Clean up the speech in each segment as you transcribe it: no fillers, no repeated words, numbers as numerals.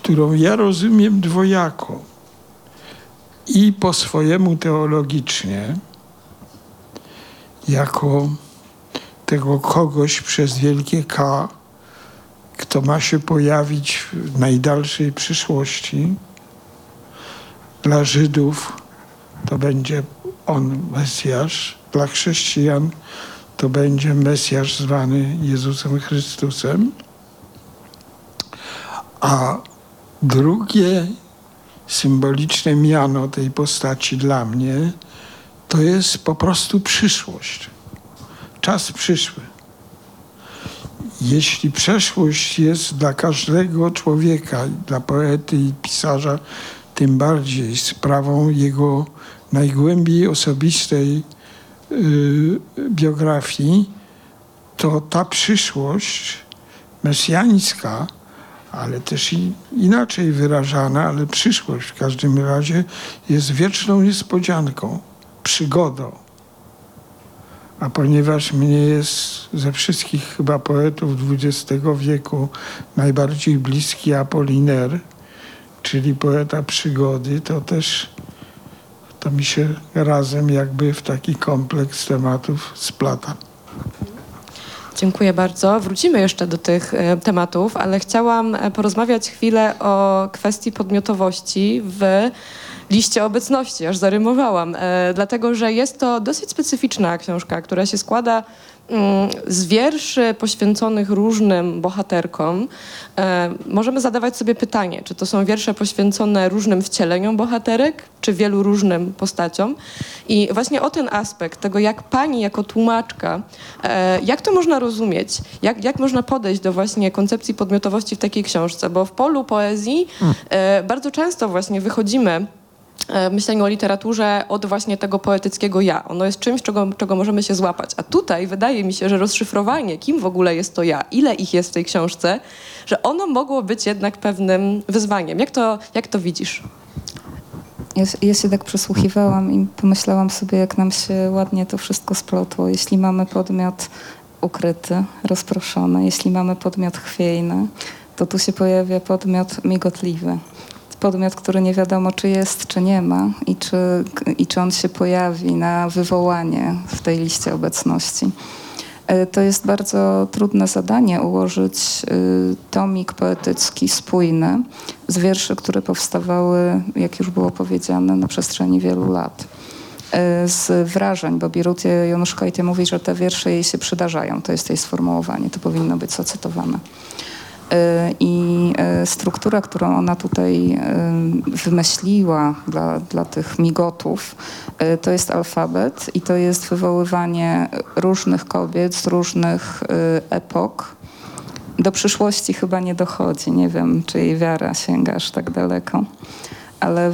którą ja rozumiem dwojako. I po swojemu teologicznie, jako tego kogoś przez wielkie K, kto ma się pojawić w najdalszej przyszłości. Dla Żydów to będzie on Mesjasz, dla chrześcijan to będzie Mesjasz zwany Jezusem Chrystusem. A drugie symboliczne miano tej postaci dla mnie to jest po prostu przyszłość. Czas przyszły. Jeśli przeszłość jest dla każdego człowieka, dla poety i pisarza, tym bardziej sprawą jego najgłębiej osobistej biografii, to ta przyszłość mesjańska, ale też inaczej wyrażana, ale przyszłość w każdym razie jest wieczną niespodzianką, przygodą. A ponieważ mnie jest ze wszystkich chyba poetów XX wieku najbardziej bliski Apollinaire, czyli poeta przygody, to też to mi się razem jakby w taki kompleks tematów splata. Dziękuję bardzo. Wrócimy jeszcze do tych tematów, ale chciałam porozmawiać chwilę o kwestii podmiotowości w liście obecności, aż zarymowałam, dlatego że jest to dosyć specyficzna książka, która się składa z wierszy poświęconych różnym bohaterkom. Możemy zadawać sobie pytanie, czy to są wiersze poświęcone różnym wcieleniom bohaterek, czy wielu różnym postaciom. I właśnie o ten aspekt tego, jak pani jako tłumaczka, jak to można rozumieć, jak można podejść do właśnie koncepcji podmiotowości w takiej książce, bo w polu poezji bardzo często właśnie wychodzimy myśleniu o literaturze od właśnie tego poetyckiego ja. Ono jest czymś, czego możemy się złapać. A tutaj wydaje mi się, że rozszyfrowanie, kim w ogóle jest to ja, ile ich jest w tej książce, że ono mogło być jednak pewnym wyzwaniem. Jak to widzisz? Ja się tak przysłuchiwałam i pomyślałam sobie, jak nam się ładnie to wszystko splotło. Jeśli mamy podmiot ukryty, rozproszony, jeśli mamy podmiot chwiejny, to tu się pojawia podmiot migotliwy. Podmiot, który nie wiadomo, czy jest, czy nie ma i czy on się pojawi na wywołanie w tej liście obecności. To jest bardzo trudne zadanie ułożyć tomik poetycki spójny z wierszy, które powstawały, jak już było powiedziane, na przestrzeni wielu lat. Z wrażeń, bo Birutie Jonuszkajtie mówi, że te wiersze jej się przydarzają. To jest jej sformułowanie, to powinno być zacytowane. I struktura, którą ona tutaj wymyśliła dla tych migotów, to jest alfabet i to jest wywoływanie różnych kobiet z różnych epok. Do przyszłości chyba nie dochodzi. Nie wiem, czy jej wiara sięga aż tak daleko, ale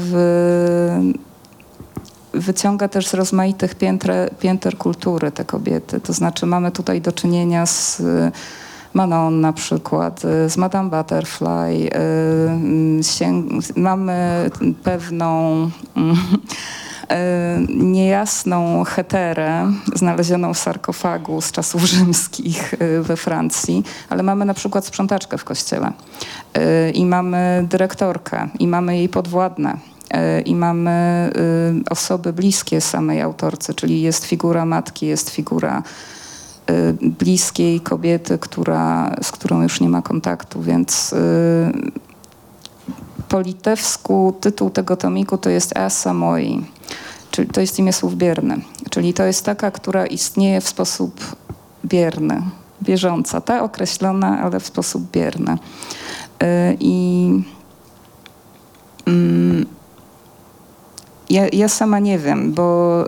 wyciąga też z rozmaitych pięter kultury te kobiety. To znaczy mamy tutaj do czynienia z Manon na przykład, z Madame Butterfly. Mamy pewną niejasną heterę znalezioną w sarkofagu z czasów rzymskich we Francji, ale mamy na przykład sprzątaczkę w kościele i mamy dyrektorkę i mamy jej podwładne. I mamy osoby bliskie samej autorce, czyli jest figura matki, jest figura bliskiej kobiety, z którą już nie ma kontaktu, więc po litewsku tytuł tego tomiku to jest Asa Moi, czyli to jest imię słów bierny, czyli to jest taka, która istnieje w sposób bierny, bieżąca, ta określona, ale w sposób bierny. Ja sama nie wiem, bo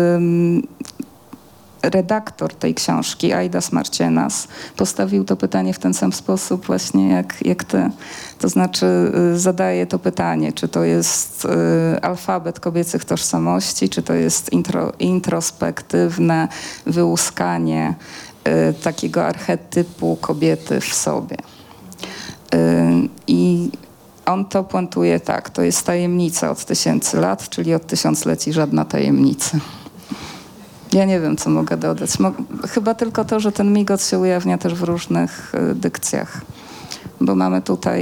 redaktor tej książki, Aidas Marcienas, postawił to pytanie w ten sam sposób właśnie jak ty. To znaczy zadaje to pytanie, czy to jest alfabet kobiecych tożsamości, czy to jest introspektywne wyłuskanie takiego archetypu kobiety w sobie. I on to puentuje tak, to jest tajemnica od 1000 lat, czyli od tysiącleci żadna tajemnica. Ja nie wiem, co mogę dodać. Chyba tylko to, że ten migot się ujawnia też w różnych dykcjach, bo mamy tutaj